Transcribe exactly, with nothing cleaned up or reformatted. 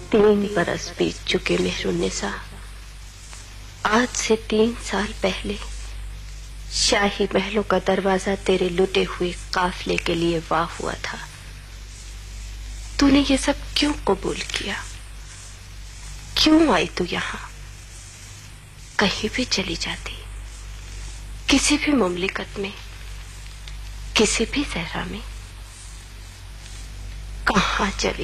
तीन बरस बीत चुके मेहरुन्निसा। आज से तीन साल पहले शाही महलों का दरवाजा तेरे लुटे हुए काफले के लिए वाह हुआ था। तूने ये सब क्यों कबूल किया? क्यों आई तू यहाँ? कहीं भी चली जाती, किसी भी मुमलिकत में, किसी भी सहरा में, कहाँ चली